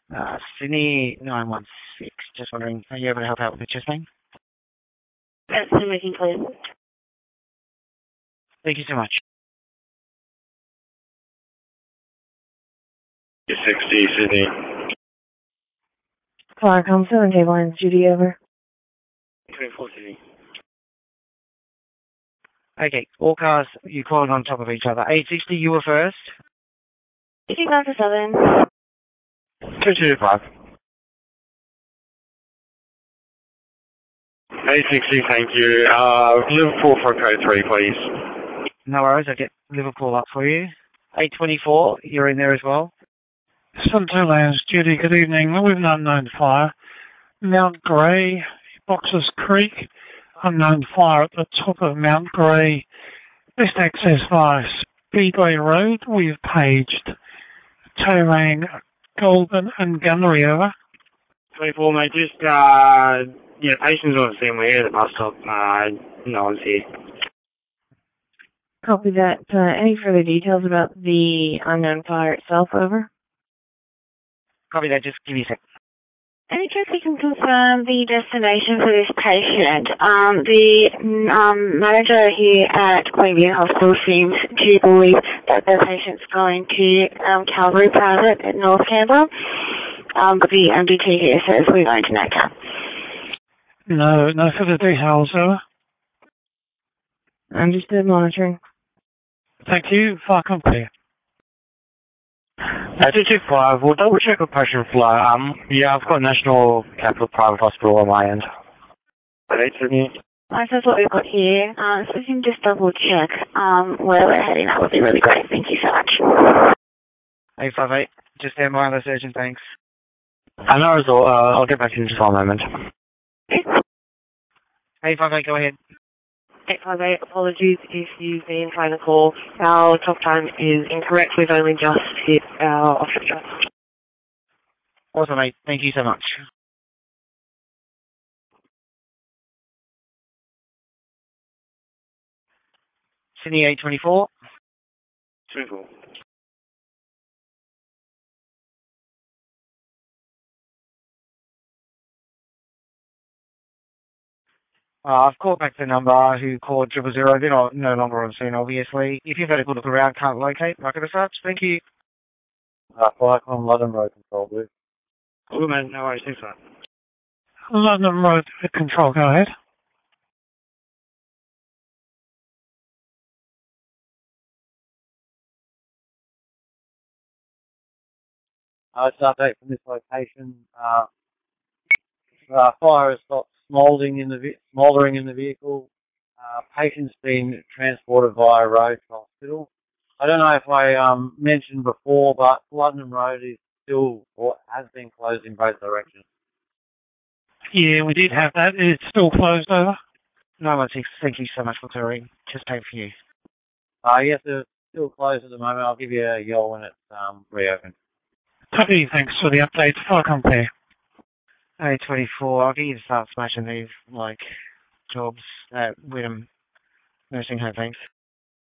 Sydney 916. Just wondering, are you able to help out with the chest pain? That's the making please. Thank you so much. 60, Sydney. Clark, 7 table and Judy over. 24, Sydney. Okay, all cars, you calling on top of each other. 860, you were first. 69 for 7. 225. 860, thank you. Liverpool for code 3, please. No worries, I'll get Liverpool up for you. 824, you're in there as well. Sunday Lands, Judy, good evening. With an unknown fire. Mount Grey, Boxers Creek, unknown fire at the top of Mount Grey. Best access via Speedway Road. We've paged Terang, Golden and Gunnery over. 24, mate, just, patients on the scene. We're here at the bus stop. No one's here. Copy that. Any further details about the unknown fire itself, over? Copy that, just give me a sec. Any chance we can confirm the destination for this patient? The manager here at Queanbeyan Hospital seems to believe that the patient's going to Calvary Private at North Canberra, but the MDT here says we're going to NACA. No further details, over. Understood, monitoring. Thank you. Far clear. 225, we'll double check with patient flow. I've got National Capital Private Hospital on my end. 870. That's what we've got here. So we can just double check where we're heading. That would be really great. Thank you so much. 858, just stand by on the surgeon, thanks. I know it's all, I'll get back to you in just one moment. 858, go ahead. 858, apologies if you've been trying to call. Our talk time is incorrect. We've only just hit our office time. Awesome, mate. Thank you so much. Sydney 824. 24. I've called back the number who called 000. They're no longer on scene, obviously. If you've had a good look around, can't locate, mark it as such. Thank you. Flight on London Road Control, please. Good, man. No worries. Thanks, mate. London Road Control, go ahead. It's an update from this location. Fire has stopped smouldering in the vehicle. Patient's been transported via road to hospital. I don't know if I mentioned before, but London Road is still, or has been closed in both directions. Yeah, we did have that. It's still closed, over. No, thank you so much for clearing. Just paid for you. Yes, it's still closed at the moment. I'll give you a yell when it's reopened. Copy, thanks for the update. Far clear. 824, I'll get you to start smashing these, jobs at Wynnum Nursing Home, thanks.